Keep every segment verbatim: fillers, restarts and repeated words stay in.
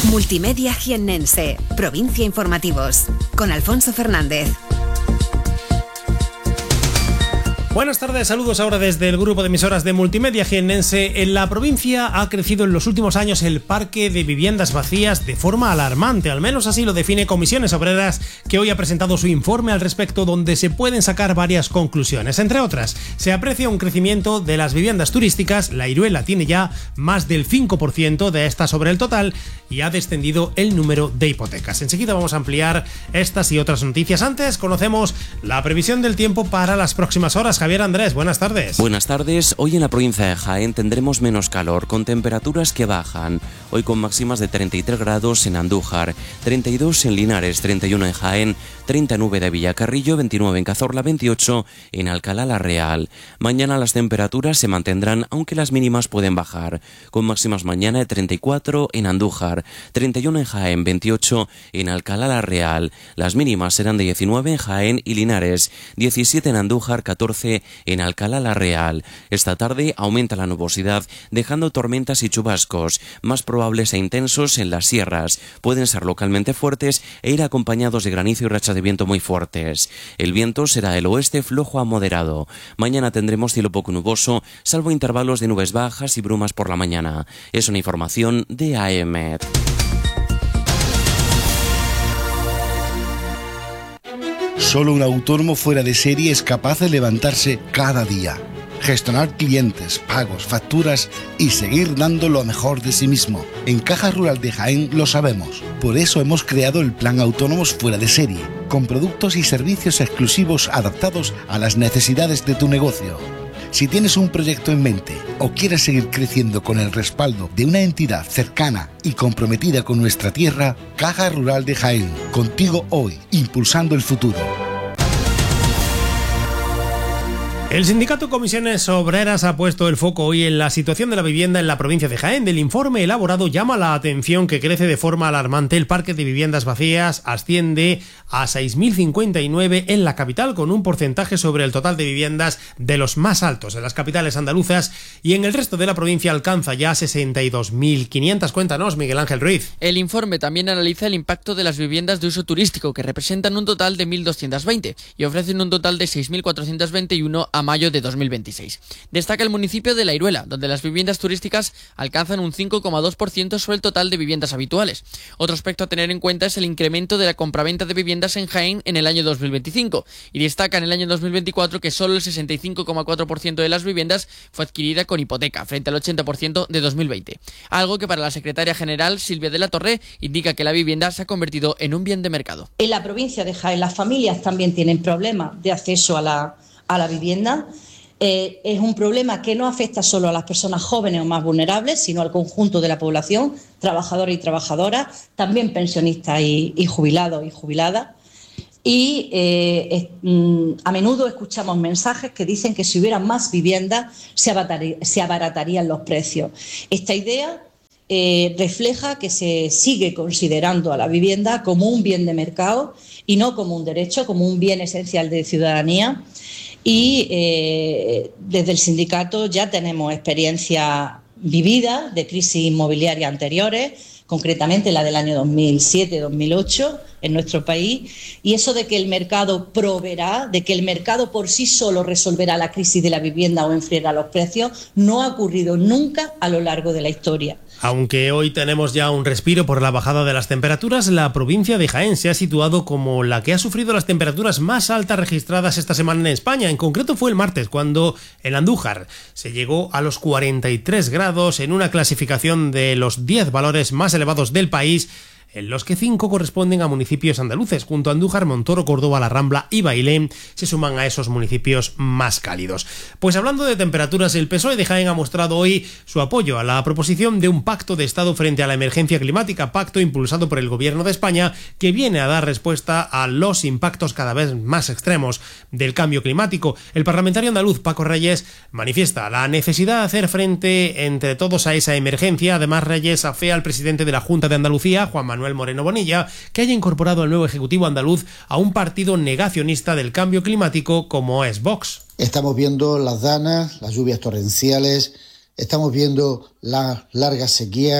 Multimedia Jiennense, Provincia Informativos, con Alfonso Fernández. Buenas tardes, saludos ahora desde el grupo de emisoras de Multimedia Jiennense. En la provincia ha crecido en los últimos años el parque de viviendas vacías de forma alarmante, al menos así lo define Comisiones Obreras, que hoy ha presentado su informe al respecto, donde se pueden sacar varias conclusiones. Entre otras, se aprecia un crecimiento de las viviendas turísticas. La Iruela tiene ya más del cinco por ciento de estas sobre el total y ha descendido el número de hipotecas. Enseguida vamos a ampliar estas y otras noticias. Antes conocemos la previsión del tiempo para las próximas horas. Javier Andrés, buenas tardes. Buenas tardes. Hoy en la provincia de Jaén tendremos menos calor, con temperaturas que bajan. Hoy con máximas de treinta y tres grados en Andújar, treinta y dos en Linares, treinta y uno en Jaén, treinta y nueve de Villacarrillo, veintinueve en Cazorla, veintiocho en Alcalá la Real. Mañana las temperaturas se mantendrán, aunque las mínimas pueden bajar, con máximas mañana de treinta y cuatro en Andújar, treinta y uno en Jaén, veintiocho en Alcalá la Real. Las mínimas serán de diecinueve en Jaén y Linares, diecisiete en Andújar, catorce en Alcalá la Real. Esta tarde aumenta la nubosidad, dejando tormentas y chubascos, más probables e intensos en las sierras. Pueden ser localmente fuertes e ir acompañados de granizo y rachas de viento muy fuertes. El viento será del oeste flojo a moderado. Mañana tendremos cielo poco nuboso, salvo intervalos de nubes bajas y brumas por la mañana. Es una información de A E M E T. Solo un autónomo fuera de serie es capaz de levantarse cada día, gestionar clientes, pagos, facturas y seguir dando lo mejor de sí mismo. En Caja Rural de Jaén lo sabemos. Por eso hemos creado el Plan Autónomos Fuera de Serie, con productos y servicios exclusivos adaptados a las necesidades de tu negocio. Si tienes un proyecto en mente o quieres seguir creciendo con el respaldo de una entidad cercana y comprometida con nuestra tierra, Caja Rural de Jaén, contigo hoy, impulsando el futuro. El sindicato Comisiones Obreras ha puesto el foco hoy en la situación de la vivienda en la provincia de Jaén. Del informe elaborado llama la atención que crece de forma alarmante. El parque de viviendas vacías asciende a seis mil cincuenta y nueve en la capital, con un porcentaje sobre el total de viviendas de los más altos en las capitales andaluzas, y en el resto de la provincia alcanza ya sesenta y dos mil quinientas. Cuéntanos, Miguel Ángel Ruiz. El informe también analiza el impacto de las viviendas de uso turístico, que representan un total de mil doscientas veinte y ofrecen un total de seis mil cuatrocientos veintiuno a mayo de dos mil veintiséis. Destaca el municipio de La Iruela, donde las viviendas turísticas alcanzan un cinco coma dos por ciento sobre el total de viviendas habituales. Otro aspecto a tener en cuenta es el incremento de la compraventa de viviendas en Jaén en el año dos mil veinticinco, y destaca en el año dos mil veinticuatro que solo el sesenta y cinco coma cuatro por ciento de las viviendas fue adquirida con hipoteca, frente al ochenta por ciento de dos mil veinte. Algo que para la secretaria general, Silvia de la Torre, indica que la vivienda se ha convertido en un bien de mercado. En la provincia de Jaén las familias también tienen problemas de acceso a la, a la vivienda. Eh, es un problema que no afecta solo a las personas jóvenes o más vulnerables, sino al conjunto de la población, trabajadores y trabajadoras, también pensionistas y, y jubilados y jubiladas. Y eh, es, mm, a menudo escuchamos mensajes que dicen que si hubiera más viviendas se, abarataría, se abaratarían los precios. Esta idea eh, refleja que se sigue considerando a la vivienda como un bien de mercado y no como un derecho, como un bien esencial de ciudadanía. Y eh, desde el sindicato ya tenemos experiencia vivida de crisis inmobiliarias anteriores, concretamente la del año dos mil siete dos mil ocho en nuestro país, y eso de que el mercado proveerá, de que el mercado por sí solo resolverá la crisis de la vivienda o enfriará los precios, no ha ocurrido nunca a lo largo de la historia. Aunque hoy tenemos ya un respiro por la bajada de las temperaturas, la provincia de Jaén se ha situado como la que ha sufrido las temperaturas más altas registradas esta semana en España. En concreto fue el martes, cuando en Andújar se llegó a los cuarenta y tres grados en una clasificación de los diez valores más elevados del país, en los que cinco corresponden a municipios andaluces. Junto a Andújar, Montoro, Córdoba, La Rambla y Bailén se suman a esos municipios más cálidos. Pues hablando de temperaturas, el P S O E de Jaén ha mostrado hoy su apoyo a la proposición de un pacto de Estado frente a la emergencia climática, pacto impulsado por el Gobierno de España, que viene a dar respuesta a los impactos cada vez más extremos del cambio climático. El parlamentario andaluz Paco Reyes manifiesta la necesidad de hacer frente entre todos a esa emergencia. Además, Reyes afea al presidente de la Junta de Andalucía, Juan Manuel Moreno Bonilla, que haya incorporado al nuevo Ejecutivo andaluz a un partido negacionista del cambio climático como es Vox. Estamos viendo las danas, las lluvias torrenciales, estamos viendo la larga sequía,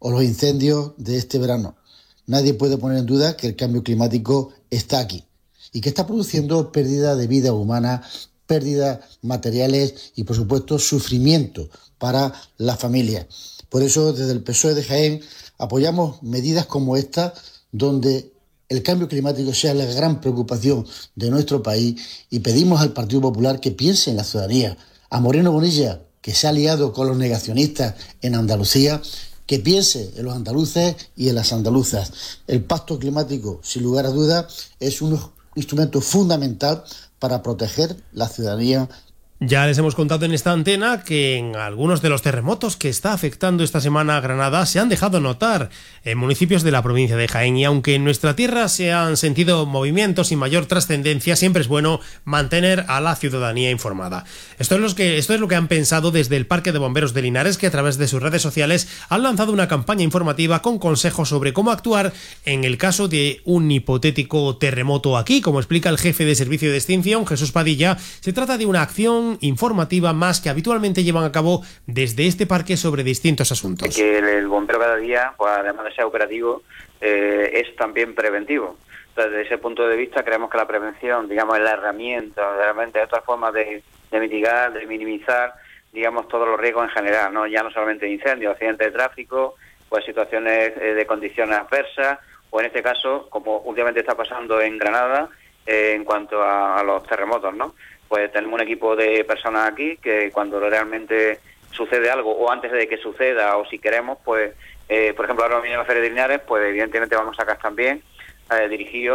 o los incendios de este verano. Nadie puede poner en duda que el cambio climático está aquí y que está produciendo pérdida de vida humana, pérdidas materiales y, por supuesto, sufrimiento para las familias. Por eso, desde el P S O E de Jaén, apoyamos medidas como esta, donde el cambio climático sea la gran preocupación de nuestro país, y pedimos al Partido Popular que piense en la ciudadanía. A Moreno Bonilla, que se ha aliado con los negacionistas en Andalucía, que piense en los andaluces y en las andaluzas. El pacto climático, sin lugar a dudas, es un instrumento fundamental para proteger la ciudadanía. Ya les hemos contado en esta antena que en algunos de los terremotos que está afectando esta semana a Granada se han dejado notar en municipios de la provincia de Jaén, y aunque en nuestra tierra se han sentido movimientos sin mayor trascendencia, siempre es bueno mantener a la ciudadanía informada. Esto es, lo que, esto es lo que han pensado desde el Parque de Bomberos de Linares, que a través de sus redes sociales han lanzado una campaña informativa con consejos sobre cómo actuar en el caso de un hipotético terremoto aquí. Como explica el jefe de servicio de extinción, Jesús Padilla, se trata de una acción informativa más que habitualmente llevan a cabo desde este parque sobre distintos asuntos. Que el, el bombero cada día, pues además de ser operativo, eh, es también preventivo. Entonces, desde ese punto de vista, creemos que la prevención, digamos, es la herramienta, realmente es otra forma de, de mitigar, de minimizar, digamos, todos los riesgos en general, no ya no solamente de incendios, accidentes de tráfico, pues situaciones eh, de condiciones adversas, o en este caso, como últimamente está pasando en Granada, eh, en cuanto a, a los terremotos, ¿no? Pues tenemos un equipo de personas aquí que cuando realmente sucede algo, o antes de que suceda, o si queremos, pues, eh, por ejemplo, ahora mismo en la Feria de Linares, pues evidentemente vamos a sacar también eh, dirigido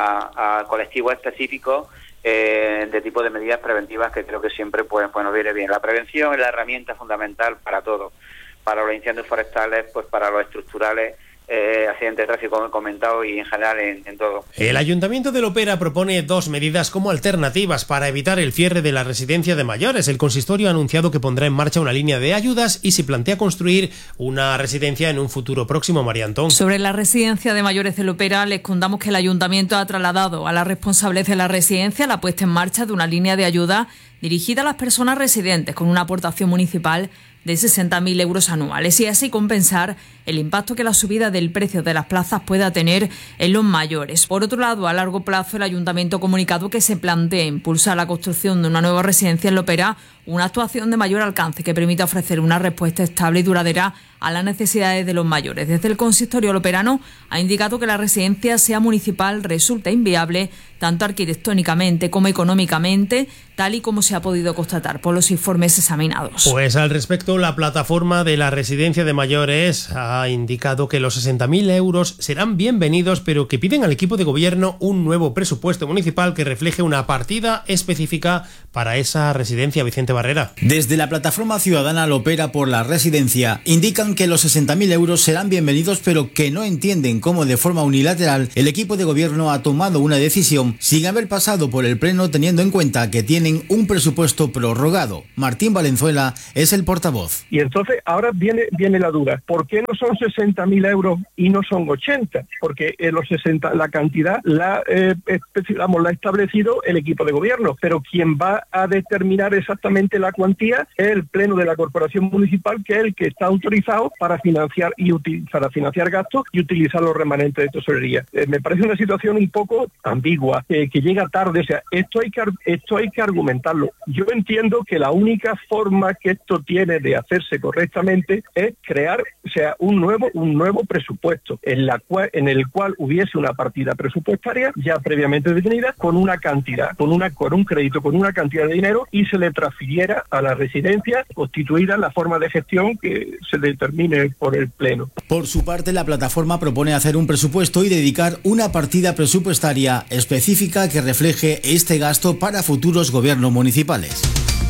a, a colectivos específicos eh, de tipo de medidas preventivas que creo que siempre pues, pues nos viene bien. La prevención es la herramienta fundamental para todo, para los incendios forestales, pues para los estructurales, Eh, accidentes de tráfico, como he comentado, y en general en, en todo. El Ayuntamiento de Lopera propone dos medidas como alternativas para evitar el cierre de la residencia de mayores. El consistorio ha anunciado que pondrá en marcha una línea de ayudas y se plantea construir una residencia en un futuro próximo. María Antón. Sobre la residencia de mayores de Lopera, les contamos que el Ayuntamiento ha trasladado a las responsables de la residencia la puesta en marcha de una línea de ayuda dirigida a las personas residentes con una aportación municipal de sesenta mil euros anuales, y así compensar el impacto que la subida del precio de las plazas pueda tener en los mayores. Por otro lado, a largo plazo, el Ayuntamiento ha comunicado que se plantea impulsar la construcción de una nueva residencia en Lopera, una actuación de mayor alcance que permita ofrecer una respuesta estable y duradera a las necesidades de los mayores. Desde el consistorio loperano ha indicado que la residencia sea municipal resulta inviable tanto arquitectónicamente como económicamente, tal y como se ha podido constatar por los informes examinados. Pues al respecto, la plataforma de la residencia de mayores ha indicado que los sesenta mil euros serán bienvenidos, pero que piden al equipo de gobierno un nuevo presupuesto municipal que refleje una partida específica para esa residencia. Vicente Barrera. Desde la plataforma ciudadana Lopera por la residencia indican que los sesenta mil euros serán bienvenidos, pero que no entienden cómo de forma unilateral el equipo de gobierno ha tomado una decisión sin haber pasado por el pleno, teniendo en cuenta que tienen un presupuesto prorrogado. Martín Valenzuela es el portavoz. Y entonces ahora viene viene la duda. ¿Por qué no son sesenta mil euros y no son ochenta? Porque eh, los sesenta, la cantidad la, eh, digamos, la ha establecido el equipo de gobierno, pero quien va a determinar exactamente la cuantía es el pleno de la corporación municipal, que es el que está autorizado para financiar y para financiar gastos y utilizar los remanentes de tesorería. Eh, me parece una situación un poco ambigua, eh, que llega tarde. O sea, esto hay que esto hay que argumentarlo. Yo entiendo que la única forma que esto tiene de hacerse correctamente es crear, o sea, un nuevo un nuevo presupuesto en la cual en el cual hubiese una partida presupuestaria ya previamente definida con una cantidad, con una con un crédito, con una cantidad de dinero, y se le transfiriera a la residencia constituida en la forma de gestión que se determine por el pleno. Por su parte, la plataforma propone hacer un presupuesto y dedicar una partida presupuestaria específica que refleje este gasto para futuros gobiernos municipales.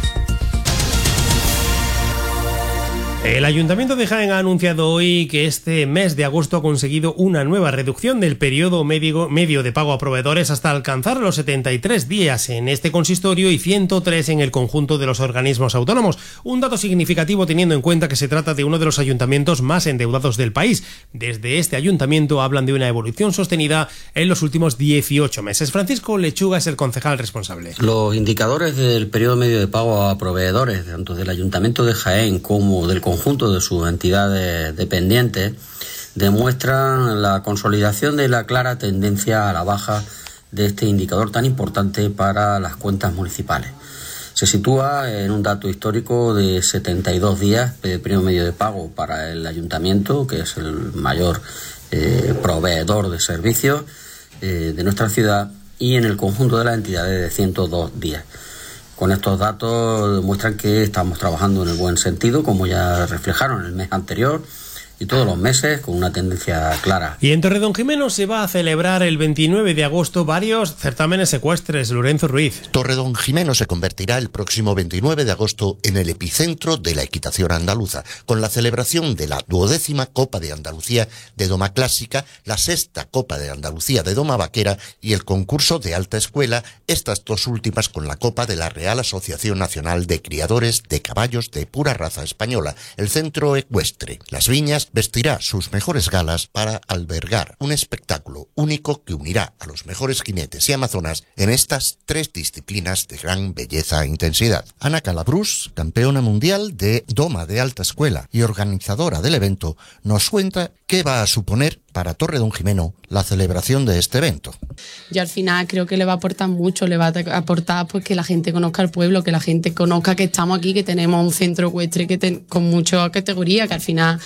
El Ayuntamiento de Jaén ha anunciado hoy que este mes de agosto ha conseguido una nueva reducción del periodo medio, medio de pago a proveedores hasta alcanzar los setenta y tres días en este consistorio y ciento tres en el conjunto de los organismos autónomos. Un dato significativo teniendo en cuenta que se trata de uno de los ayuntamientos más endeudados del país. Desde este ayuntamiento hablan de una evolución sostenida en los últimos dieciocho meses. Francisco Lechuga es el concejal responsable. Los indicadores del periodo medio de pago a proveedores, tanto del Ayuntamiento de Jaén como del conjunto de sus entidades dependientes demuestran la consolidación de la clara tendencia a la baja de este indicador tan importante para las cuentas municipales. Se sitúa en un dato histórico de setenta y dos días de periodo medio de pago para el ayuntamiento, que es el mayor eh, proveedor de servicios eh, de nuestra ciudad, y en el conjunto de las entidades de ciento dos días. Con estos datos demuestran que estamos trabajando en el buen sentido, como ya reflejaron el mes anterior, y todos los meses con una tendencia clara. Y en Torredonjimeno se va a celebrar el veintinueve de agosto varios certámenes ecuestres. Lorenzo Ruiz. Torredonjimeno se convertirá el próximo veintinueve de agosto en el epicentro de la equitación andaluza, con la celebración de la duodécima Copa de Andalucía de Doma Clásica, la sexta Copa de Andalucía de Doma Vaquera y el concurso de alta escuela, estas dos últimas con la Copa de la Real Asociación Nacional de Criadores de Caballos de Pura Raza Española, el Centro Ecuestre. Las Viñas vestirá sus mejores galas para albergar un espectáculo único que unirá a los mejores jinetes y amazonas en estas tres disciplinas de gran belleza e intensidad. Ana Calabrús, campeona mundial de doma de alta escuela y organizadora del evento, nos cuenta qué va a suponer para Torredonjimeno la celebración de este evento. Yo al final creo que le va a aportar mucho, le va a aportar pues que la gente conozca el pueblo, que la gente conozca que estamos aquí, que tenemos un centro ecuestre que ten, con mucha categoría, que al final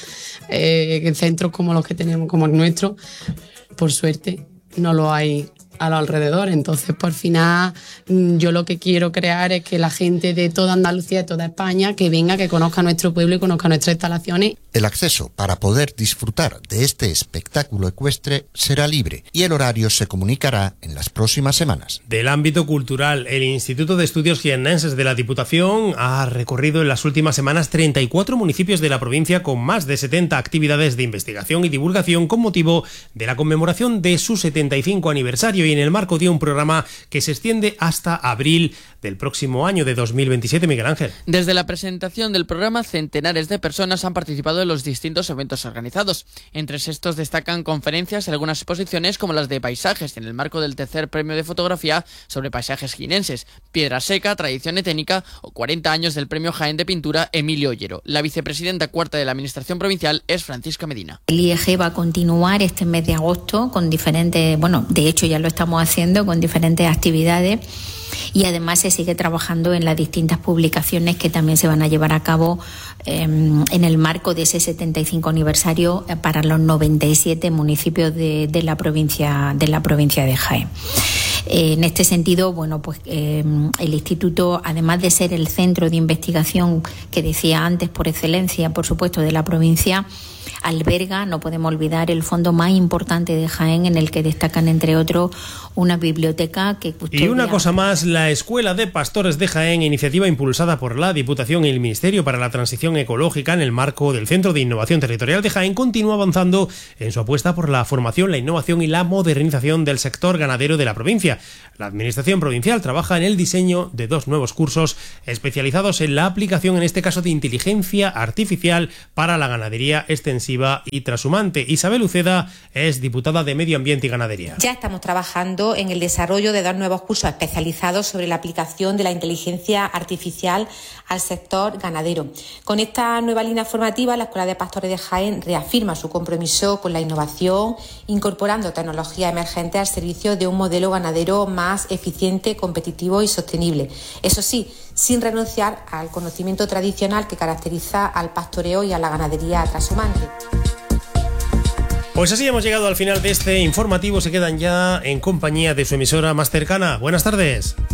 eh, centros como los que tenemos, como el nuestro, por suerte no lo hay a los alrededores. Entonces, por final, yo lo que quiero crear es que la gente de toda Andalucía, de toda España, que venga, que conozca nuestro pueblo y conozca nuestras instalaciones. El acceso para poder disfrutar de este espectáculo ecuestre será libre y el horario se comunicará en las próximas semanas. Del ámbito cultural, el Instituto de Estudios Jiennenses de la Diputación ha recorrido en las últimas semanas treinta y cuatro municipios de la provincia con más de setenta actividades de investigación y divulgación con motivo de la conmemoración de su setenta y cinco aniversario y en el marco de un programa que se extiende hasta abril del próximo año de dos mil veintisiete. Miguel Ángel. Desde la presentación del programa, centenares de personas han participado en los distintos eventos organizados. Entre estos destacan conferencias y algunas exposiciones como las de paisajes en el marco del tercer premio de fotografía sobre paisajes jienenses, Piedra Seca, Tradición Eténica o cuarenta años del premio Jaén de Pintura Emilio Ollero. La vicepresidenta cuarta de la Administración Provincial es Francisca Medina. El I E G va a continuar este mes de agosto con diferentes, bueno, de hecho ya lo estamos haciendo con diferentes actividades. Y además se sigue trabajando en las distintas publicaciones que también se van a llevar a cabo eh, en el marco de ese setenta y cinco aniversario para los noventa y siete municipios de, de la provincia de la provincia de Jaén. Eh, en este sentido, bueno, pues eh, el instituto, además de ser el centro de investigación que decía antes por excelencia, por supuesto, de la provincia, alberga, no podemos olvidar, el fondo más importante de Jaén, en el que destacan, entre otros, una biblioteca que custodia... Y una cosa más, la Escuela de Pastores de Jaén, iniciativa impulsada por la Diputación y el Ministerio para la Transición Ecológica en el marco del Centro de Innovación Territorial de Jaén, continúa avanzando en su apuesta por la formación, la innovación y la modernización del sector ganadero de la provincia. La Administración Provincial trabaja en el diseño de dos nuevos cursos especializados en la aplicación, en este caso, de inteligencia artificial para la ganadería extensiva y trashumante. Isabel Uceda es diputada de Medio Ambiente y Ganadería. Ya estamos trabajando en el desarrollo de dos nuevos cursos especializados sobre la aplicación de la inteligencia artificial al sector ganadero. Con esta nueva línea formativa, la Escuela de Pastores de Jaén reafirma su compromiso con la innovación, incorporando tecnologías emergentes al servicio de un modelo ganadero más eficiente, competitivo y sostenible. Eso sí, sin renunciar al conocimiento tradicional que caracteriza al pastoreo y a la ganadería trashumante. Pues así hemos llegado al final de este informativo. Se quedan ya en compañía de su emisora más cercana. Buenas tardes.